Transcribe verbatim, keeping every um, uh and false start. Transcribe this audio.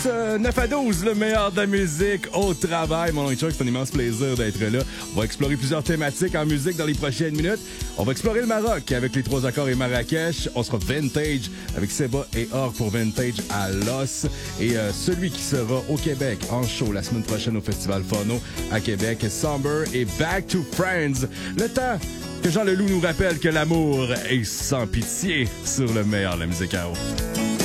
euh, neuf à douze, le meilleur de la musique au travail. Mon nom est Chuck, c'est un immense plaisir d'être là. On va explorer plusieurs thématiques en musique dans les prochaines minutes. On va explorer le Maroc avec les trois accords et Marrakech. On sera vintage avec Seba et Or pour Vintage à l'os. Et euh, celui qui sera au Québec en show la semaine prochaine au Festival Phono à Québec, Somber et Back to Friends. Le temps que Jean Leloup nous rappelle que l'amour est sans pitié sur le meilleur de la musique à eau.